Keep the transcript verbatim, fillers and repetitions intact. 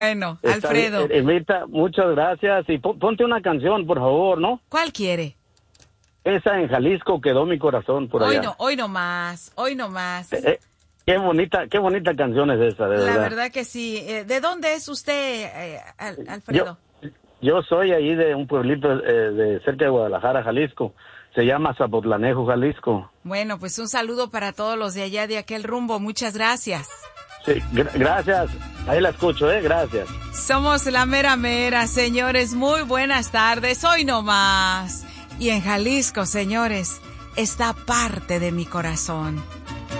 Bueno, Está Alfredo. bien, Irmita, muchas gracias. Y po- ponte una canción, por favor, ¿no? ¿Cuál quiere? Esa en Jalisco quedó mi corazón por Hoy allá. no, hoy no más, hoy no más. Eh, eh, qué bonita, qué bonita canción es esa, de La verdad. verdad que sí. Eh, ¿De dónde es usted, eh, Al- Alfredo? Yo, yo soy ahí de un pueblito eh, de cerca de Guadalajara, Jalisco. Se llama Zapotlanejo, Jalisco. Bueno, pues un saludo para todos los de allá de aquel rumbo. Muchas gracias. Sí, gr- gracias. Ahí la escucho, ¿eh? Gracias. Somos la mera mera, señores. Muy buenas tardes. Hoy no más. Y en Jalisco, señores, está parte de mi corazón.